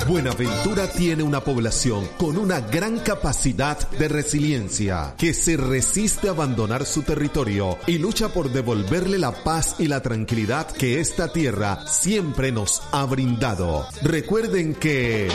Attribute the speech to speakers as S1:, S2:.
S1: Buenaventura tiene una población con una gran capacidad de resiliencia que se resiste a abandonar su territorio y lucha por devolverle la paz y la tranquilidad que esta tierra siempre nos ha brindado. Recuerden que